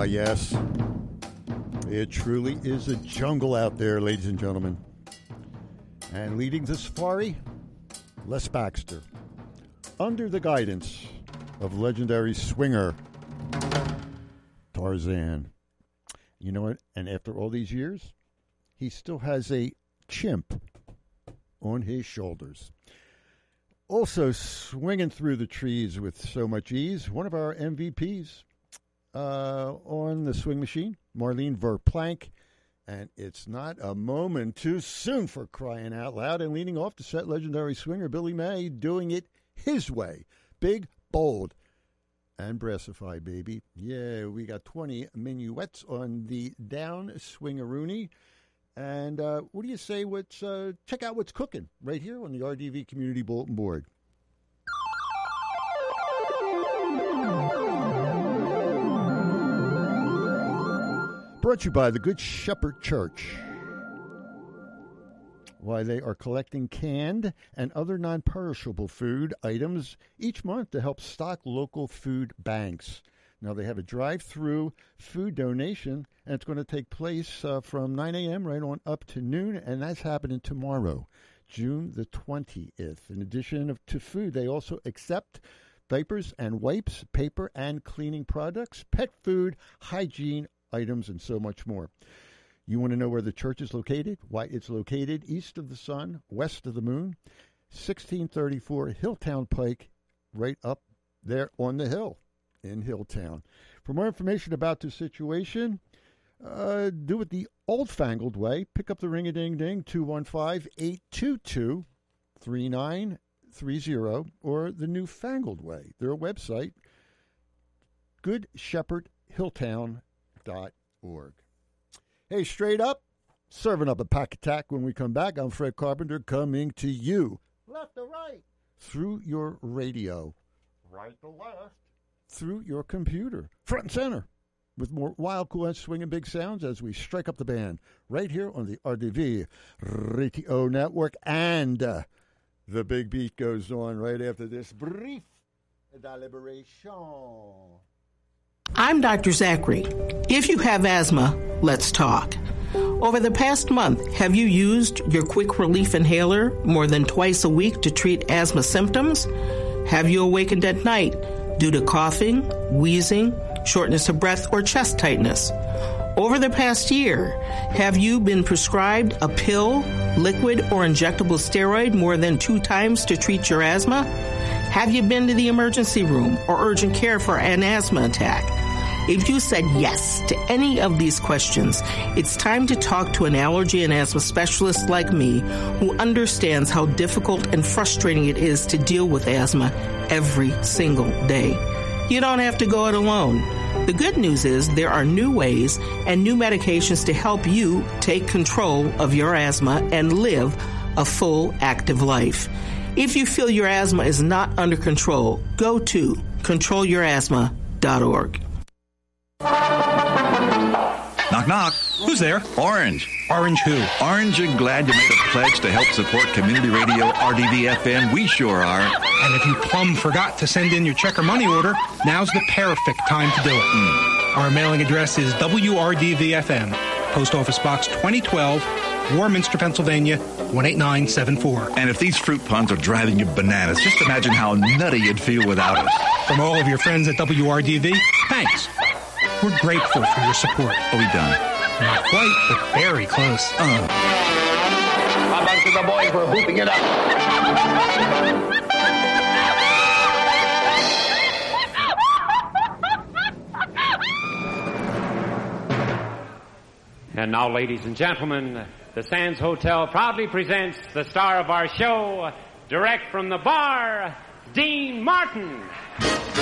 Yes. It truly is a jungle out there, ladies and gentlemen. And leading the safari, Les Baxter. Under the guidance of legendary swinger Tarzan. You know what? And after all these years, he still has a chimp on his shoulders. Also swinging through the trees with so much ease, one of our MVPs on the swing machine, Marlene Verplank. And it's not a moment too soon, for crying out loud. And leading off the set, legendary swinger Billy May, doing it his way. Big, bold, and brassified, baby. Yeah, we got 20 minuets on the down swingaroony. And what do you say? Check out what's cooking right here on the RDV Community Bulletin Board. Brought to you by the Good Shepherd Church. Why, they are collecting canned and other non-perishable food items each month to help stock local food banks. Now, they have a drive-through food donation, and it's going to take place from 9 a.m. right on up to noon, and that's happening tomorrow, June the 20th. In addition to food, they also accept diapers and wipes, paper and cleaning products, pet food, hygiene items, and so much more. You want to know where the church is located? Why, it's located east of the sun, west of the moon, 1634 Hilltown Pike, right up there on the hill in Hilltown. For more information about the situation, do it the old-fangled way. Pick up the ring-a-ding-ding, 215-822-3930, or the newfangled way. Their website, goodshepherdhilltown.org. Hey, straight up, serving up a pack attack when we come back. I'm Fred Carpenter, coming to you, left to right, through your radio, right to left, through your computer, front and center, with more wild, cool, and swinging big sounds as we strike up the band right here on the RDV Radio Network. And the big beat goes on right after this brief deliberation. I'm Dr. Zachary. If you have asthma, let's talk. Over the past month, have you used your quick relief inhaler more than twice a week to treat asthma symptoms? Have you awakened at night due to coughing, wheezing, shortness of breath, or chest tightness? Over the past year, have you been prescribed a pill, liquid, or injectable steroid more than 2 times to treat your asthma? Have you been to the emergency room or urgent care for an asthma attack? If you said yes to any of these questions, it's time to talk to an allergy and asthma specialist like me who understands how difficult and frustrating it is to deal with asthma every single day. You don't have to go it alone. The good news is there are new ways and new medications to help you take control of your asthma and live a full, active life. If you feel your asthma is not under control, go to controlyourasthma.org. Knock, knock. Who's there? Orange. Orange who? Orange and glad you made a pledge to help support Community Radio RDV-FM. We sure are. And if you plumb forgot to send in your check or money order, now's the perfect time to do it. Our mailing address is WRDV-FM, Post Office Box 2012, Warminster, Pennsylvania, 18974. And if these fruit puns are driving you bananas, just imagine how nutty you'd feel without us. From all of your friends at WRDV, thanks. We're grateful for your support. Are we done? Not quite, but very close. How about to the boys? We're hooping it up. And now, ladies and gentlemen, the Sands Hotel proudly presents the star of our show, direct from the bar, Dean Martin.